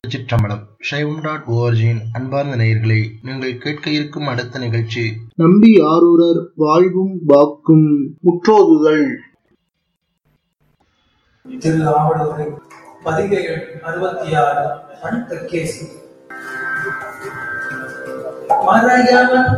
திருச்சிற்றம்பலம். சைவம்.org-இன் அன்பார்ந்த நேயர்களே, நீங்கள் கேட்க இருக்கும் அடுத்த நிகழ்ச்சி நம்பி ஆரூரர் வாழ்வும் வாக்கும் முற்றோதுதல். திரு ஆவடுதுறை பதிகைகள் 66 மண் தக்கேசி. மறையவன்